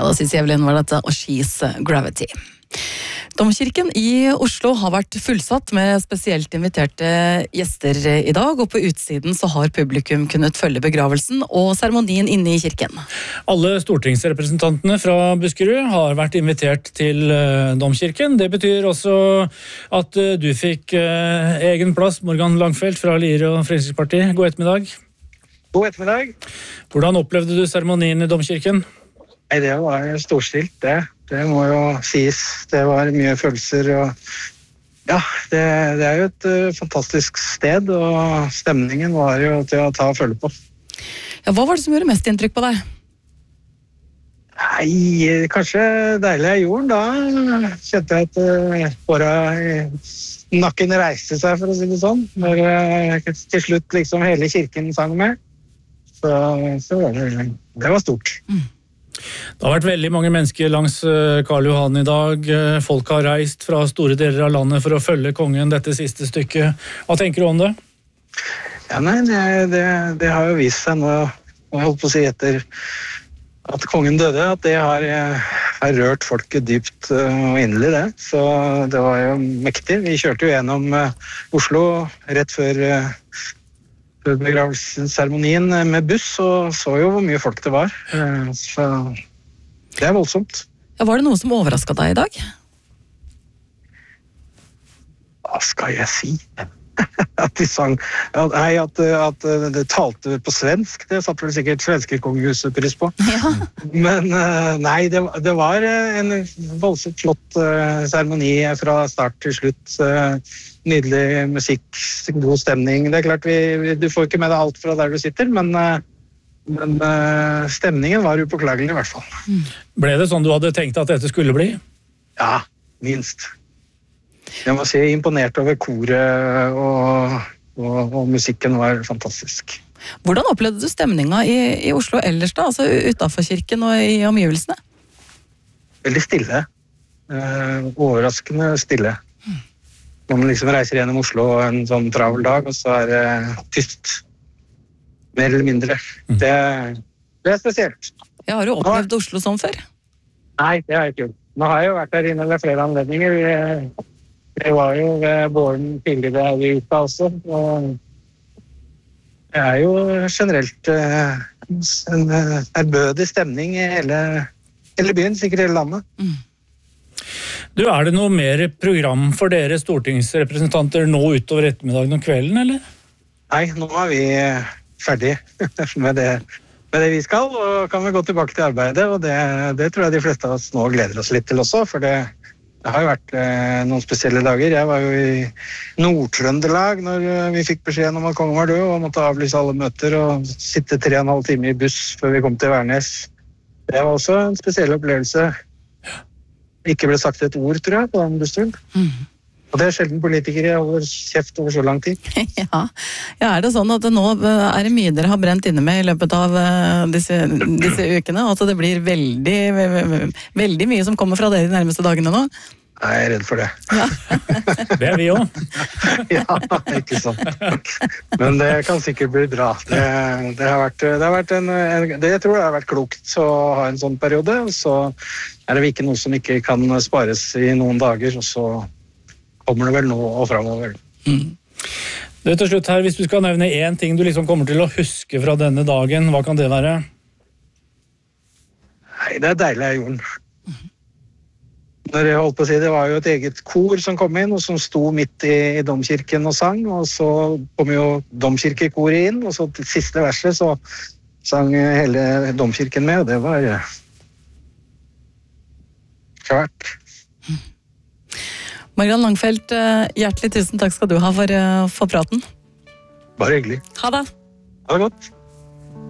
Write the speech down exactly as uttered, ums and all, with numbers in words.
Ja, da synes Evelyn var dette og She's Gravity. Domkirken i Oslo har vært fullsatt med spesielt inviterte gjester i dag, og på utsiden så har publikum kunnet følge begravelsen og seremonien inne i kirken. Alle stortingsrepresentantene fra Buskerud har vært invitert til Domkirken. Det betyr også at du fikk egen plass, Morgan Langfeldt fra Lier og Fremskrittspartiet. God ettermiddag. God ettermiddag. Hvordan opplevde du seremonien i Domkirken? Nei, det var storstilt, det. Det må jo sies. Det var mye følelser, og ja, det, det er jo et uh, fantastisk sted, og stemningen var jo til å ta og følge på. Ja, hva var det som gjorde mest inntrykk på deg? Nei, kanskje deilig av jorden, da kjente jeg at uh, båra i nakken reiste seg, for å si det sånn. Når uh, til slutt liksom hele kirken sang med, så, så var det, det var stort. Mm. Det har vært veldig mange mennesker langs Karl Johan i dag. Folk har reist fra store deler av landet for å følge kongen dette siste stykket. Hva tenker du om det? Ja, nei, det, det, det har jo vist seg nå, jeg holdt på å si etter at kongen døde, at det har, har rørt folket dypt og inderlig det. Så det var jo mektig. Vi kjørte jo gjennom Oslo rett før begravelsesseremonien med buss, og så jo hvor mye folk det var. Så det er voldsomt. Ja, var det noe som overrasket deg i dag? Hva skal jeg si? At de sang, nei, at, at det talte på svensk, det satte vel sikkert svenske kongehuset pris på. Ja. Men nei, det, det var en voldsomt flott seremoni fra start til slutt. Nydelig musikk, god stemning. Det er klart, vi, du får ikke med deg alt fra der du sitter, men, men stemningen var upåklagelig i hvert fall. Ble det sånn du hadde tenkt at dette skulle bli? Ja, minst. Jeg må si imponert over koret, og, og, og musikken var fantastisk. Hvordan opplevde du stemninga i, i Oslo ellers da, altså utenfor kirken og i omgivelsene? Veldig stille. Eh, overraskende stille. Når man liksom reiser gjennom Oslo en sånn travel dag, og så er det tyst. Mer eller mindre. Det, det er spesielt. Jeg har jo opplevd Oslo sånn før. Nei, det har jeg ikke gjort. Nå har jeg jo vært der inne ved flere anledninger. Vi, vi var jo ved Båren tidligere her i uka også. Og det er jo generelt en ærbødig stemning i hele, hele byen, sikkert hele landet. Mm. Du, er det noe mer program for dere stortingsrepresentanter nå utover ettermiddagen og kvelden, eller? Nei, nå er vi ferdig med det, med det vi skal, og kan vi gå tilbake til arbeidet, og det, det tror jeg de fleste av oss nå gleder oss litt til også, for det, det har jo vært eh, noen spesielle dager. Jeg var jo i Nord-Trøndelag når vi fikk beskjeden om at kongen var død, og måtte avlyse alle møter og sitte tre og en halv time i buss før vi kom til Værnes. Det var også en spesiell opplevelse. Ikke ble sagt et ord, tror jeg, på den bussturen. Mm. Og det er sjelden politikere holder kjeft over så lang tid. Ja. Ja, er det sånn at det nå er det mye dere har brent inne med i løpet av disse, disse ukene, og at det blir veldig, veldig mye som kommer fra dere de nærmeste dagene nå? Jeg er redd for det. Ja. Det er vi også. Ja, ikke sant. Men det kan sikkert bli bra. Det, det har vært, det har vært en, en, det jeg tror det har vært klokt å ha en sånn periode, og så er det ikke noe som ikke kan spares i noen dager, og så kommer det vel nå og fremover. Mm. Det til slutt her, hvis du skal nevne en ting du liksom kommer til å huske fra denne dagen, hva kan det være? Nei, det er deilig av jorden. Når jeg holdt på å si, det var jo et eget kor som kom inn, og som sto midt i, i domkirken og sang, og så kom jo domkirkekoret inn, og så til siste verset så sang hele domkirken med, og det var klart. Morgan Langfeldt, hjertelig tusen takk skal du ha for, for praten. Bare hyggelig. Ha det. Ha det godt.